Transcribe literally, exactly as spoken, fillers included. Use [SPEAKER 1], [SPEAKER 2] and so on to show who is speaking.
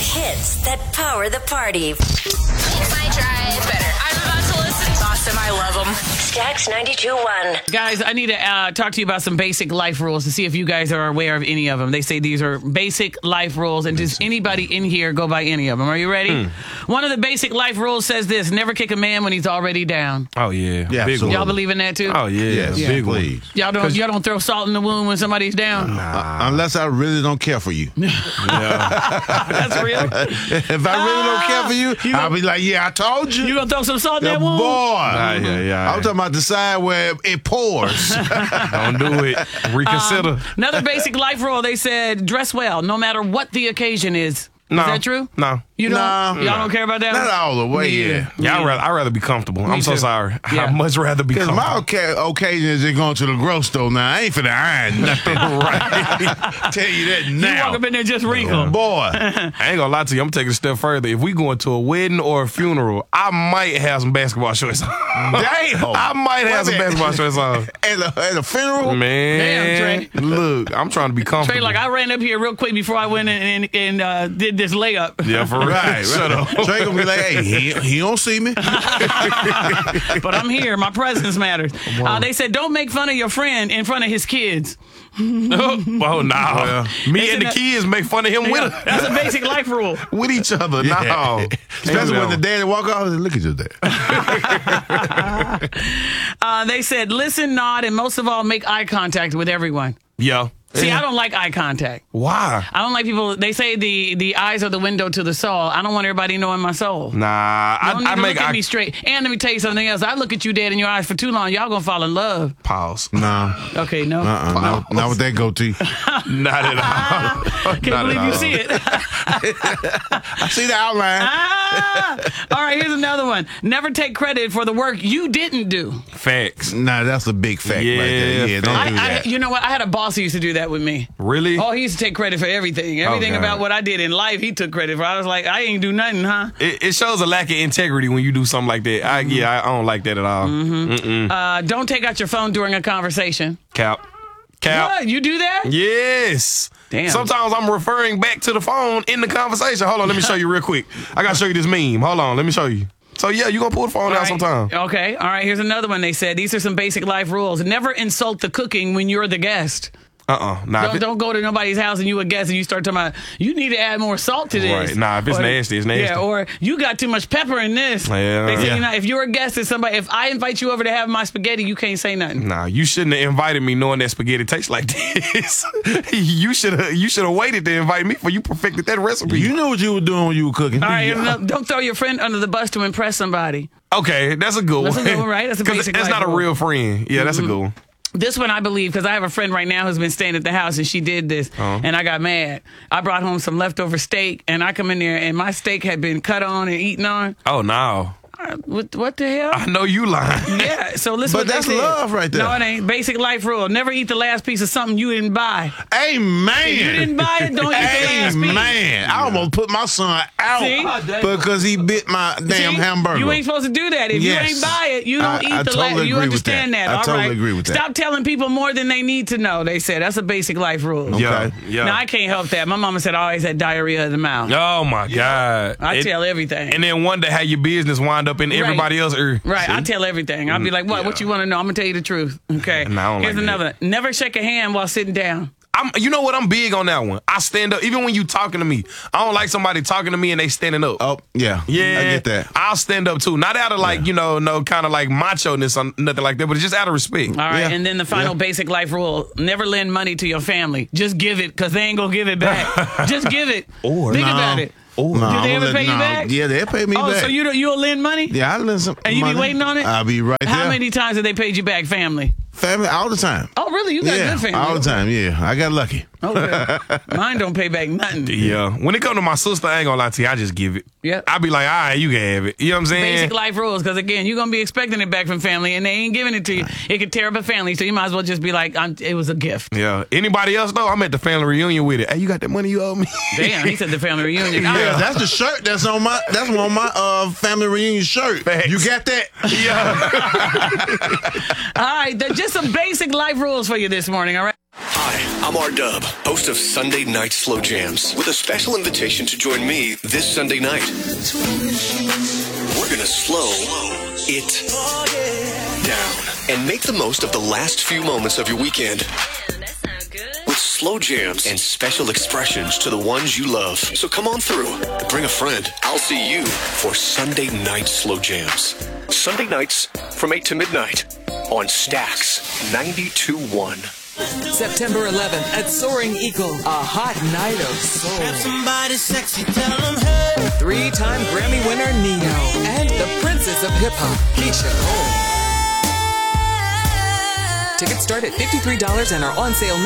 [SPEAKER 1] hits that power the party.
[SPEAKER 2] Makes my drive better. I'm about to listen.
[SPEAKER 3] Awesome. I love them.
[SPEAKER 1] Stax ninety-two point one.
[SPEAKER 3] Guys, I need to uh, talk to you about some basic life rules to see if you guys are aware of any of them. They say these are basic life rules, and does anybody in here go by any of them? Are you ready? Hmm. One of the basic life rules says this: never kick a man when he's already down.
[SPEAKER 4] Oh, yeah.
[SPEAKER 5] Yeah,
[SPEAKER 4] big one.
[SPEAKER 3] Y'all believe in that, too?
[SPEAKER 4] Oh, yeah.
[SPEAKER 5] Yes,
[SPEAKER 3] Yeah.
[SPEAKER 5] big please.
[SPEAKER 3] Y'all don't, y'all don't throw salt in the wound when somebody's down?
[SPEAKER 5] Uh, unless I really don't care for you.
[SPEAKER 3] That's real.
[SPEAKER 5] If I really don't care for you,
[SPEAKER 3] You
[SPEAKER 5] I'll
[SPEAKER 3] gonna-
[SPEAKER 5] be like, yeah, I told you.
[SPEAKER 3] You gonna throw some salt in
[SPEAKER 5] Yeah,
[SPEAKER 3] that wound?
[SPEAKER 5] boy.
[SPEAKER 4] Nah, yeah, yeah.
[SPEAKER 5] I'm talking about the side where it pours.
[SPEAKER 4] Don't do it. Reconsider.
[SPEAKER 3] Another basic life rule, they said dress well, no matter what the occasion is.
[SPEAKER 4] No.
[SPEAKER 3] Is that true?
[SPEAKER 4] No.
[SPEAKER 3] You don't?
[SPEAKER 5] No.
[SPEAKER 3] Y'all don't care about that?
[SPEAKER 5] Not
[SPEAKER 3] one?
[SPEAKER 5] all the way, yeah.
[SPEAKER 4] Yeah, I'd rather, I'd rather be comfortable. I'm so
[SPEAKER 3] too.
[SPEAKER 4] sorry.
[SPEAKER 3] Yeah.
[SPEAKER 4] I'd much rather be
[SPEAKER 5] Because
[SPEAKER 4] comfortable.
[SPEAKER 5] my okay, occasion is just going to the grocery store now. I ain't finna iron nothing. Right. Tell you that
[SPEAKER 3] You
[SPEAKER 5] now.
[SPEAKER 3] walk up in there just wrinkled.
[SPEAKER 5] Boy.
[SPEAKER 4] I ain't gonna lie to you. I'm taking a step further. If we going to a wedding or a funeral, I might have some basketball shorts on.
[SPEAKER 5] Damn.
[SPEAKER 4] I might have some
[SPEAKER 5] Wait a minute.
[SPEAKER 4] basketball shorts on.
[SPEAKER 5] At a, at a funeral?
[SPEAKER 4] Man,
[SPEAKER 3] Damn,
[SPEAKER 4] look, I'm trying to be comfortable.
[SPEAKER 3] Trey, like I ran up here real quick before I went in and, and uh, did this layup.
[SPEAKER 4] yeah, for real.
[SPEAKER 5] Right,
[SPEAKER 4] Shut
[SPEAKER 5] right.
[SPEAKER 4] up.
[SPEAKER 5] Trey gonna be like, hey, he, he don't see me.
[SPEAKER 3] But I'm here. My presence matters. Uh, they said don't make fun of your friend in front of his kids.
[SPEAKER 4] oh, no.
[SPEAKER 5] Well,
[SPEAKER 4] Me
[SPEAKER 3] Isn't
[SPEAKER 4] and the
[SPEAKER 3] that-
[SPEAKER 4] kids make fun of him with,
[SPEAKER 3] That's a basic life rule.
[SPEAKER 4] with each other.
[SPEAKER 5] Yeah.
[SPEAKER 4] No.
[SPEAKER 5] Especially when the daddy walk off, look at your dad.
[SPEAKER 3] Uh, they said listen, nod, and most of all, make eye contact with everyone.
[SPEAKER 4] Yeah.
[SPEAKER 3] See,
[SPEAKER 4] Yeah.
[SPEAKER 3] I don't like eye contact.
[SPEAKER 4] Why?
[SPEAKER 3] I don't like people. They say the, the eyes are the window to the soul. I don't want everybody knowing my soul.
[SPEAKER 4] Nah, I,
[SPEAKER 3] Don't
[SPEAKER 4] I
[SPEAKER 3] even
[SPEAKER 4] make
[SPEAKER 3] look at
[SPEAKER 4] eye
[SPEAKER 3] me straight. And let me tell you something else. I look at you dead in your eyes for too long. Y'all gonna fall in love.
[SPEAKER 4] pause.
[SPEAKER 5] No.
[SPEAKER 3] Okay, no.
[SPEAKER 5] Uh-uh. Not, not with that goatee.
[SPEAKER 4] Not at all.
[SPEAKER 3] Can't
[SPEAKER 4] Not
[SPEAKER 3] believe
[SPEAKER 4] at
[SPEAKER 3] you
[SPEAKER 4] all.
[SPEAKER 3] see it.
[SPEAKER 5] I see the outline.
[SPEAKER 3] ah! All right, here's another one. Never take credit for the work you didn't do.
[SPEAKER 4] Facts.
[SPEAKER 5] Nah, that's a big fact
[SPEAKER 4] Yeah,
[SPEAKER 5] right there. Yeah, don't
[SPEAKER 3] I,
[SPEAKER 5] do
[SPEAKER 3] I,
[SPEAKER 5] that.
[SPEAKER 3] you know what? I had a boss who used to do that with me.
[SPEAKER 4] Really?
[SPEAKER 3] Oh, he used to take credit for everything. Everything
[SPEAKER 4] God.
[SPEAKER 3] about what I did in life, he took credit for. I was like, I ain't do nothing, huh?
[SPEAKER 4] It, it shows a lack of integrity when you do something like that. I, yeah, I, I don't like that at all. Mm-mm.
[SPEAKER 3] Uh, don't take out your phone during a conversation.
[SPEAKER 4] Cap. Cap.
[SPEAKER 3] What? You do that?
[SPEAKER 4] Yes.
[SPEAKER 3] Damn.
[SPEAKER 4] Sometimes I'm referring back to the phone in the conversation. Hold on, let me show you real quick. I gotta show you this meme. Hold on, let me show you. So yeah, you gonna pull the phone
[SPEAKER 3] All
[SPEAKER 4] out
[SPEAKER 3] right.
[SPEAKER 4] sometime.
[SPEAKER 3] Okay. All right. Here's another one. They said these are some basic life rules. Never insult the cooking when you're the guest.
[SPEAKER 4] Uh-uh. Nah, if
[SPEAKER 3] Don't,
[SPEAKER 4] it-
[SPEAKER 3] don't go to nobody's house and you a guest and you start talking about you need to add more salt to this.
[SPEAKER 4] Right. Nah, if it's
[SPEAKER 3] Or-
[SPEAKER 4] nasty, it's nasty.
[SPEAKER 3] Yeah. Or you got too much pepper in this.
[SPEAKER 4] Yeah.
[SPEAKER 3] They say
[SPEAKER 4] Yeah.
[SPEAKER 3] you know, if you're a guest and somebody, if I invite you over to have my spaghetti, you can't say nothing.
[SPEAKER 4] Nah, you shouldn't have invited me knowing that spaghetti tastes like this. you should have you should have waited to invite me for you perfected that recipe.
[SPEAKER 5] You know what you were doing when you were cooking.
[SPEAKER 3] All right.
[SPEAKER 5] Yeah.
[SPEAKER 3] no, Don't throw your friend under the bus to impress somebody.
[SPEAKER 4] Okay, that's a good
[SPEAKER 3] That's a
[SPEAKER 4] one.
[SPEAKER 3] good one, right? That's a
[SPEAKER 4] 'Cause
[SPEAKER 3] basic
[SPEAKER 4] That's
[SPEAKER 3] life
[SPEAKER 4] not a
[SPEAKER 3] rule.
[SPEAKER 4] real friend. Yeah, that's a good one.
[SPEAKER 3] This one I believe because I have a friend right now who's been staying at the house and she did this
[SPEAKER 4] Uh-huh.
[SPEAKER 3] and I got mad. I brought home some leftover steak and I come in there and my steak had been cut on and eaten on.
[SPEAKER 4] Oh no.
[SPEAKER 3] Uh, What, what the hell?
[SPEAKER 4] I know you lying.
[SPEAKER 3] Yeah, so listen.
[SPEAKER 5] But
[SPEAKER 3] what they
[SPEAKER 5] that's
[SPEAKER 3] said.
[SPEAKER 5] love right there.
[SPEAKER 3] No, it ain't. Basic life rule: never eat the last piece of something you didn't buy.
[SPEAKER 5] Hey, man.
[SPEAKER 3] If you didn't buy it, don't eat the
[SPEAKER 5] Hey,
[SPEAKER 3] last piece.
[SPEAKER 5] man. I almost put my son out
[SPEAKER 3] See?
[SPEAKER 5] because he bit my damn
[SPEAKER 3] See?
[SPEAKER 5] hamburger.
[SPEAKER 3] You ain't supposed to do that. If
[SPEAKER 5] Yes.
[SPEAKER 3] you ain't buy it, you don't
[SPEAKER 5] I-
[SPEAKER 3] eat
[SPEAKER 5] I
[SPEAKER 3] the
[SPEAKER 5] totally
[SPEAKER 3] last. You
[SPEAKER 5] agree with
[SPEAKER 3] understand
[SPEAKER 5] that.
[SPEAKER 3] that?
[SPEAKER 5] I
[SPEAKER 3] All
[SPEAKER 5] totally
[SPEAKER 3] right.
[SPEAKER 5] agree with that.
[SPEAKER 3] Stop telling people more than they need to know. They said that's a basic life rule.
[SPEAKER 4] Yeah.
[SPEAKER 5] Okay.
[SPEAKER 4] Yeah.
[SPEAKER 3] Now I can't help that. My mama said I always had diarrhea of the mouth.
[SPEAKER 4] Oh my God.
[SPEAKER 3] I
[SPEAKER 4] It-
[SPEAKER 3] tell everything.
[SPEAKER 4] And then wonder how your business wind up in everybody else's ear.
[SPEAKER 3] Right, I tell everything. I'll be like, what? What
[SPEAKER 4] Yeah.
[SPEAKER 3] you want to know? I'm going to tell you the truth. Okay.
[SPEAKER 4] Nah, I don't
[SPEAKER 3] Here's
[SPEAKER 4] like
[SPEAKER 3] another.
[SPEAKER 4] that.
[SPEAKER 3] Never shake a hand while sitting down.
[SPEAKER 4] I'm, you know what? I'm big on that one. I stand up, even when you talking to me. I don't like somebody talking to me and they standing up.
[SPEAKER 5] Oh, yeah.
[SPEAKER 4] Yeah,
[SPEAKER 5] I get that.
[SPEAKER 4] I'll stand up too. Not out of like, you know, no kind of like macho-ness or nothing like that, but just out of respect.
[SPEAKER 3] All right.
[SPEAKER 5] Yeah.
[SPEAKER 3] And then the final
[SPEAKER 5] Yeah.
[SPEAKER 3] basic life rule: never lend money to your family. Just give it, because they ain't going to give it back. Just give it.
[SPEAKER 4] Or-
[SPEAKER 3] Think
[SPEAKER 5] No.
[SPEAKER 3] about it.
[SPEAKER 5] Oh,
[SPEAKER 3] Do
[SPEAKER 5] no,
[SPEAKER 3] they
[SPEAKER 5] I'm
[SPEAKER 3] ever
[SPEAKER 5] gonna
[SPEAKER 3] pay
[SPEAKER 5] let-
[SPEAKER 3] you
[SPEAKER 5] no.
[SPEAKER 3] back?
[SPEAKER 5] Yeah, they'll pay me
[SPEAKER 3] Oh,
[SPEAKER 5] back.
[SPEAKER 3] so you don't- you'll lend money?
[SPEAKER 5] Yeah, I listen.
[SPEAKER 3] And you
[SPEAKER 5] money.
[SPEAKER 3] be waiting on it?
[SPEAKER 5] I'll be right
[SPEAKER 3] How
[SPEAKER 5] there.
[SPEAKER 3] many times have they paid you back, family?
[SPEAKER 5] Family all the time.
[SPEAKER 3] Oh, really? You got
[SPEAKER 5] Yeah,
[SPEAKER 3] good family.
[SPEAKER 5] all the time. Yeah, I got lucky.
[SPEAKER 3] Okay. Mine don't pay back nothing.
[SPEAKER 4] Yeah. When it come to my sister, I ain't gonna lie to you. I just give it.
[SPEAKER 3] Yep.
[SPEAKER 4] I be like, all right, you can have it. You know what I'm saying?
[SPEAKER 3] Basic life rules, because again, you're gonna be expecting it back from family, and they ain't giving it to you. It could tear up a family, so you might as well just be like, I'm, "It was a gift."
[SPEAKER 4] Yeah. Anybody else though? I'm at the family reunion with it. Hey, you got that money you owe me?
[SPEAKER 3] Damn, he said the family reunion. All
[SPEAKER 5] Yeah,
[SPEAKER 3] right.
[SPEAKER 5] that's the shirt that's on my that's on my uh family reunion shirt.
[SPEAKER 4] Facts.
[SPEAKER 5] You got that?
[SPEAKER 4] Yeah.
[SPEAKER 3] All right, that's just some basic life rules for you this morning. All right.
[SPEAKER 6] Hi, I'm R-Dub, host of Sunday Night Slow Jams, with a special invitation to join me this Sunday night. We're gonna slow it down and make the most of the last few moments of your weekend.
[SPEAKER 2] That sounds good.
[SPEAKER 6] With slow jams and special expressions to the ones you love. So come on through and bring a friend. I'll see you for Sunday Night Slow Jams. Sunday nights from eight to midnight on Stax ninety-two point one.
[SPEAKER 7] September eleventh at Soaring Eagle, a hot night of soul.
[SPEAKER 8] Somebody sexy, tell them hey.
[SPEAKER 7] Three-time Grammy winner Neo and the princess of hip-hop, Keisha Cole. Tickets start at fifty-three dollars and are on sale